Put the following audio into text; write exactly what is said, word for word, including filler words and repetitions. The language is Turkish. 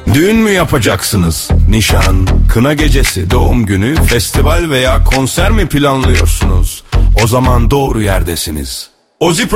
Düğün mü yapacaksınız? Nişan, kına gecesi, doğum günü, festival veya konser mi planlıyorsunuz? O zaman doğru yerdesiniz. Ozi